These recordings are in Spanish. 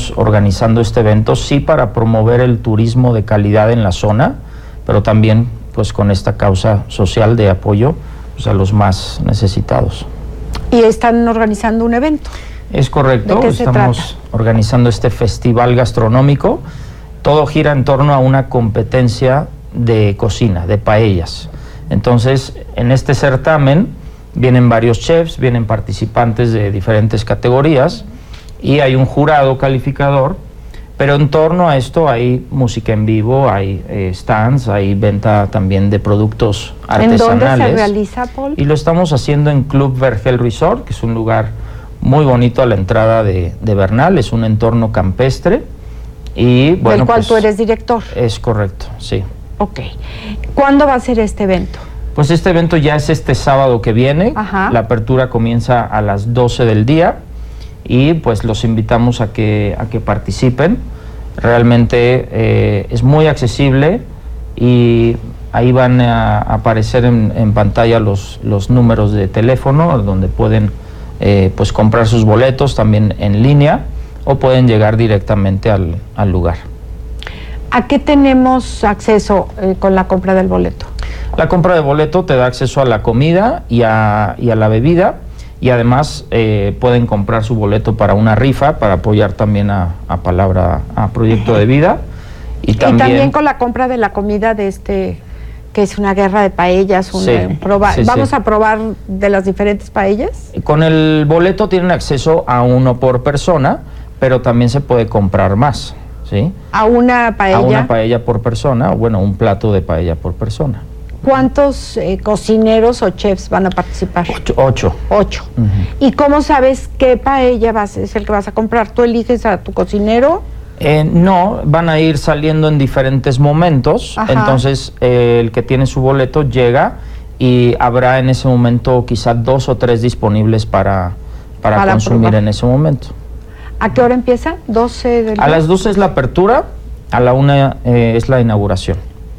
estamos organizando este evento, sí para promover el turismo de calidad en la zona, pero también pues con esta causa social de apoyo pues, a los más necesitados. ¿Y están organizando un evento? Es correcto, ¿De qué se estamos organizando este festival gastronómico. Todo gira en torno a una competencia de cocina, de paellas. Entonces, en este certamen vienen varios chefs, vienen participantes de diferentes categorías y hay un jurado calificador, pero en torno a esto hay música en vivo, hay stands, hay venta también de productos artesanales. ¿En dónde se realiza, Paul? Y lo estamos haciendo en Club Vergel Resort, que es un lugar muy bonito a la entrada de Bernal, es un entorno campestre. Y, bueno, ¿del cual pues, tú eres director? Es correcto, sí. Ok. ¿Cuándo va a ser este evento? Pues este evento ya es este sábado que viene. Ajá. La apertura comienza a las 12 del día y pues los invitamos a que participen. Realmente es muy accesible y ahí van a aparecer en pantalla los números de teléfono donde pueden pues comprar sus boletos también en línea o pueden llegar directamente al lugar. ¿A qué tenemos acceso con la compra del boleto? La compra de boleto te da acceso a la comida y a la bebida y además pueden comprar su boleto para una rifa para apoyar también a Proyecto de Vida. Y también con la compra de la comida de que es una guerra de paellas, ¿vamos a probar de las diferentes paellas? Con el boleto tienen acceso a uno por persona, pero también se puede comprar más, ¿sí? ¿A una paella? A una paella por persona, o bueno, un plato de paella por persona. ¿Cuántos cocineros o chefs van a participar? 8. 8. ¿Y cómo sabes qué paella es el que vas a comprar? ¿Tú eliges a tu cocinero? No, van a ir saliendo en diferentes momentos. Ajá. Entonces el que tiene su boleto llega y habrá en ese momento quizá 2 o 3 disponibles para consumir probar en ese momento. ¿A qué hora empieza? 12 del día. A las 12 es la apertura, a la 1 es la inauguración.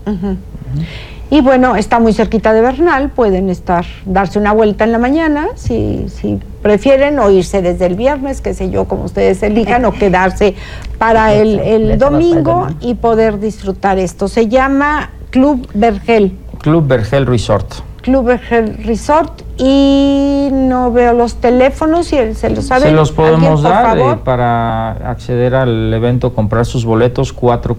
Y bueno, está muy cerquita de Bernal, pueden darse una vuelta en la mañana, si prefieren, o irse desde el viernes, qué sé yo, como ustedes elijan, o quedarse para el domingo y poder disfrutar esto. Se llama Club Vergel. Club Vergel Resort. Club Vergel Resort, y no veo los teléfonos, si él se los sabe. Se los podemos dar para acceder al evento, comprar sus boletos,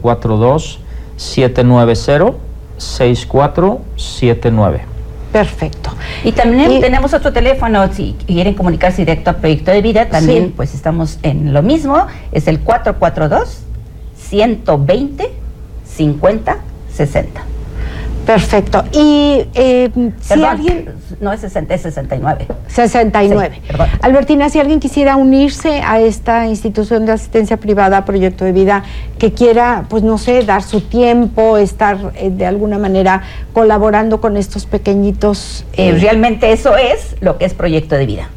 442-790-6479. Perfecto. Y también tenemos otro teléfono, si quieren comunicarse directo a Proyecto de Vida, también pues estamos en lo mismo, es el 442-120-50-60. Perfecto. Y si alguien... No es 60, es 69. 69. Sí, Albertina, si alguien quisiera unirse a esta institución de asistencia privada, Proyecto de Vida, que quiera, pues no sé, dar su tiempo, estar de alguna manera colaborando con estos pequeñitos... Realmente eso es lo que es Proyecto de Vida.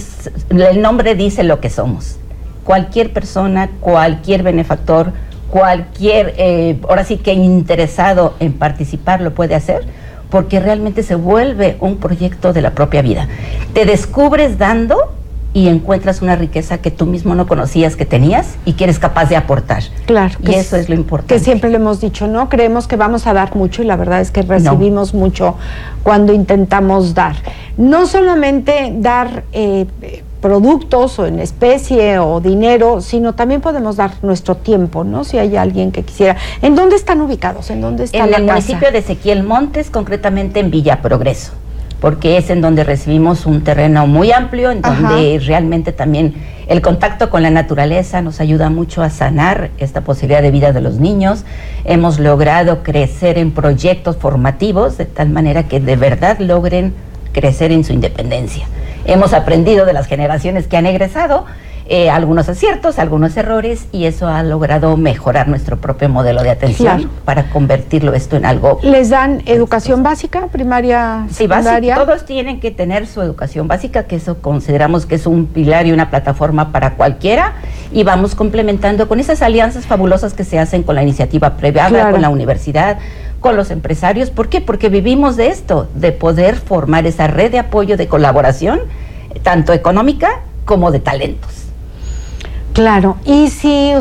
El nombre dice lo que somos. Cualquier persona, cualquier benefactor, cualquier, ahora sí que interesado en participar lo puede hacer, porque realmente se vuelve un proyecto de la propia vida. Te descubres dando y encuentras una riqueza que tú mismo no conocías que tenías y que eres capaz de aportar. Claro. Y eso es lo importante. Que siempre le hemos dicho, ¿no? Creemos que vamos a dar mucho y la verdad es que recibimos mucho cuando intentamos dar. No solamente dar productos o en especie o dinero, sino también podemos dar nuestro tiempo, ¿no? Si hay alguien que quisiera. ¿En dónde están ubicados? ¿En dónde está la casa? En el municipio de Ezequiel Montes, concretamente en Villa Progreso, porque es en donde recibimos un terreno muy amplio, en donde realmente también el contacto con la naturaleza nos ayuda mucho a sanar esta posibilidad de vida de los niños. Hemos logrado crecer en proyectos formativos de tal manera que de verdad logren crecer en su independencia. Hemos aprendido de las generaciones que han egresado, algunos aciertos, algunos errores, y eso ha logrado mejorar nuestro propio modelo de atención para convertirlo esto en algo. ¿Les dan educación básica, primaria, secundaria? Sí, todos tienen que tener su educación básica, que eso consideramos que es un pilar y una plataforma para cualquiera, y vamos complementando con esas alianzas fabulosas que se hacen con la iniciativa privada, con la universidad, con los empresarios. ¿Por qué? Porque vivimos de esto, de poder formar esa red de apoyo, de colaboración, tanto económica como de talentos. Claro, y si